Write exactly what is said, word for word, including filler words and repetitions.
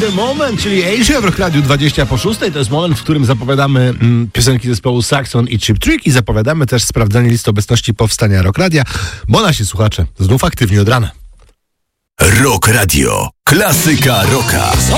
the Moment, czyli Asia w Rock Radiu dwadzieścia po szóstej. To jest moment, w którym zapowiadamy mm, piosenki zespołu Saxon i Cheap Trick i zapowiadamy też sprawdzanie listy obecności powstania Rock Radia, bo nasi słuchacze znów aktywni od rana. Rock Radio. Klasyka rocka.